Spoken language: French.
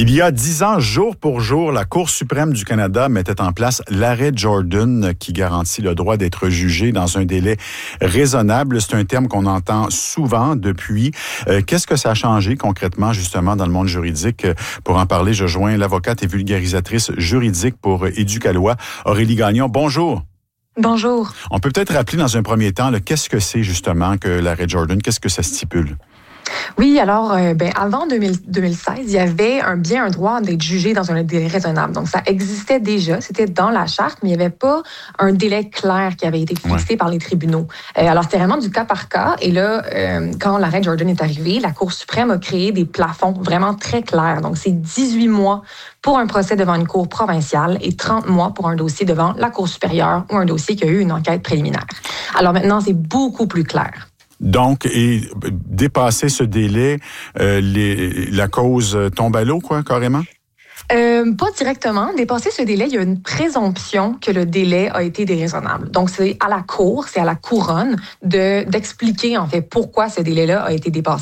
Il y a 10 ans, jour pour jour, la Cour suprême du Canada mettait en place l'arrêt Jordan qui garantit le droit d'être jugé dans un délai raisonnable. C'est un terme qu'on entend souvent depuis. Qu'est-ce que ça a changé concrètement, justement, dans le monde juridique? Pour en parler, je joins l'avocate et vulgarisatrice juridique pour Éducalois, Aurélie Gagnon. Bonjour. Bonjour. On peut peut-être rappeler dans un premier temps, qu'est-ce que c'est justement que l'arrêt Jordan? Qu'est-ce que ça stipule? Oui, alors, avant 2016, il y avait un droit d'être jugé dans un délai raisonnable. Donc, ça existait déjà, c'était dans la charte, mais il n'y avait pas un délai clair qui avait été fixé par les tribunaux. Alors, c'était vraiment du cas par cas. Et là, quand l'arrêt Jordan est arrivé, la Cour suprême a créé des plafonds vraiment très clairs. Donc, c'est 18 mois pour un procès devant une cour provinciale et 30 mois pour un dossier devant la Cour supérieure ou un dossier qui a eu une enquête préliminaire. Alors maintenant, c'est beaucoup plus clair. Donc, et dépasser ce délai, la cause tombe à l'eau, quoi, carrément? Pas directement. Dépasser ce délai, il y a une présomption que le délai a été déraisonnable. Donc, c'est à la Cour, c'est à la couronne d'expliquer, en fait, pourquoi ce délai-là a été dépassé.